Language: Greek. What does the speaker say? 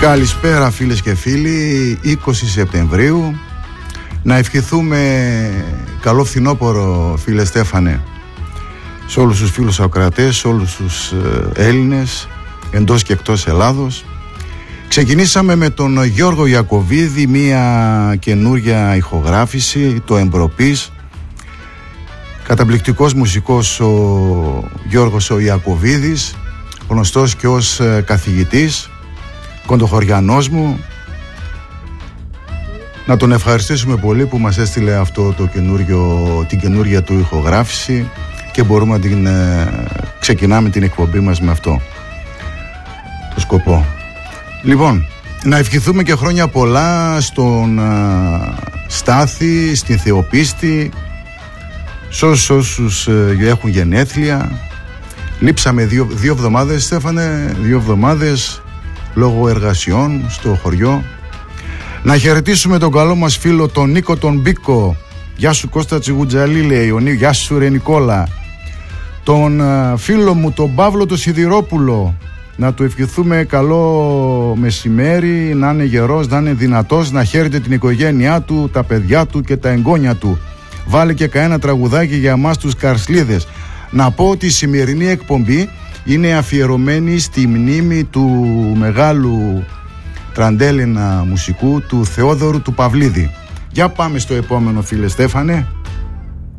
Καλησπέρα φίλες και φίλοι, 20 Σεπτεμβρίου. Να ευχηθούμε καλό φθινόπωρο, φίλε Στέφανε, σε όλους τους φίλους ακροατές, σε όλους τους Έλληνες εντός και εκτός Ελλάδος. Ξεκινήσαμε με τον Γιώργο Ιακωβίδη μια καινούρια ηχογράφηση, το Εμπροπής. Καταπληκτικός μουσικός ο Γιώργος ο Ιακωβίδης, γνωστός και ως καθηγητής, κοντοχωριανός μου. Να τον ευχαριστήσουμε πολύ που μας έστειλε αυτό το την καινούρια του ηχογράφηση και μπορούμε να ξεκινάμε την εκπομπή μας με αυτό το σκοπό. Λοιπόν, να ευχηθούμε και χρόνια πολλά στον Στάθη, στην Θεοπίστη, σε όσους έχουν γενέθλια. Λείψαμε δύο εβδομάδες, Στέφανε, 2 εβδομάδες λόγω εργασιών στο χωριό. Να χαιρετήσουμε τον καλό μας φίλο τον Νίκο τον Μπίκο. Γεια σου Κώστα Τσιγουτζαλή, λέει ο Νίκο. Γεια σου ρε Νικόλα. Τον φίλο μου τον Παύλο τον Σιδηρόπουλο, να του ευχηθούμε καλό μεσημέρι, να είναι γερός, να είναι δυνατός, να χαίρεται την οικογένειά του, τα παιδιά του και τα εγγόνια του. Βάλε και κανένα τραγουδάκι για εμάς τους Καρσλίδες. Να πω ότι η σημερινή εκπομπή είναι αφιερωμένη στη μνήμη του μεγάλου τραντέλινα μουσικού, του Θεόδωρου του Παυλίδη. Για πάμε στο επόμενο, φίλε Στέφανε.